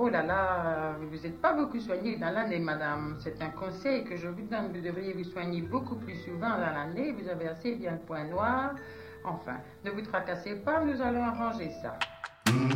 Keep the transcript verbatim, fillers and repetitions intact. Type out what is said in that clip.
Oh là là, vous n'êtes pas beaucoup soignée dans l'année, madame. C'est un conseil que je vous donne. Vous devriez vous soigner beaucoup plus souvent dans l'année. Vous avez assez bien le point noir. Enfin, ne vous tracassez pas, nous allons arranger ça.